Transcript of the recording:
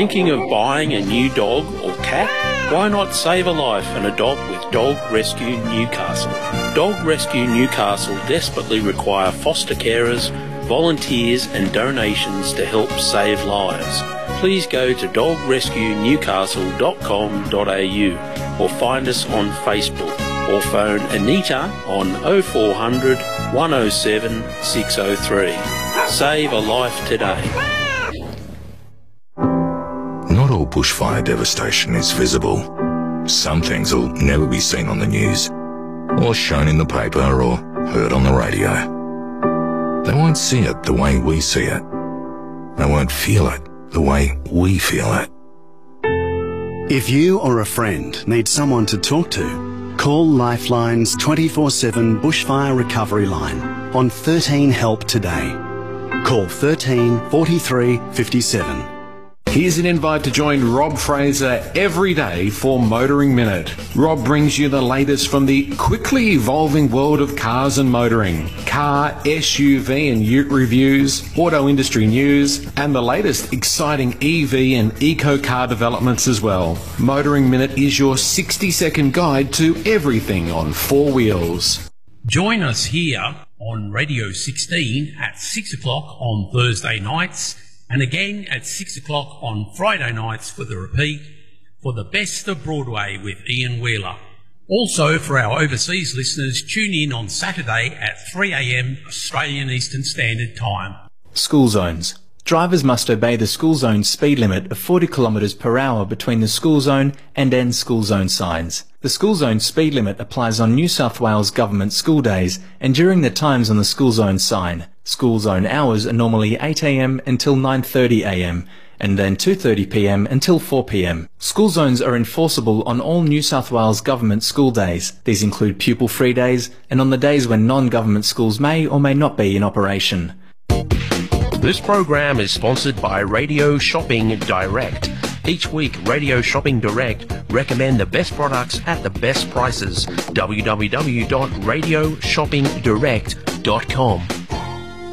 Thinking of buying a new dog or cat? Why not save a life and adopt with Dog Rescue Newcastle? Dog Rescue Newcastle desperately require foster carers, volunteers and donations to help save lives. Please go to dogrescuenewcastle.com.au or find us on Facebook or phone Anita on 0400 107 603. Save a life today. Not all bushfire devastation is visible. Some things will never be seen on the news, or shown in the paper, or heard on the radio. They won't see it the way we see it. They won't feel it the way we feel it. If you or a friend need someone to talk to, call Lifeline's 24/7 bushfire recovery line on 13 Help today. Call 13 43 57. Here's an invite to join Rob Fraser every day for Motoring Minute. Rob brings you the latest from the quickly evolving world of cars and motoring. Car, SUV and ute reviews, auto industry news, and the latest exciting EV and eco car developments as well. Motoring Minute is your 60-second guide to everything on four wheels. Join us here on Radio 16 at 6 o'clock on Thursday nights, and again at 6 o'clock on Friday nights for the repeat for the best of Broadway with Ian Wheeler. Also, for our overseas listeners, tune in on Saturday at 3 a.m. Australian Eastern Standard Time. School zones. Drivers must obey the school zone speed limit of 40 km per hour between the school zone and end school zone signs. The school zone speed limit applies on New South Wales government school days and during the times on the school zone sign. School zone hours are normally 8 a.m. until 9:30 a.m. and then 2:30 p.m. until 4 p.m. School zones are enforceable on all New South Wales government school days. These include pupil-free days and on the days when non-government schools may or may not be in operation. This program is sponsored by Radio Shopping Direct. Each week, Radio Shopping Direct recommend the best products at the best prices. www.radioshoppingdirect.com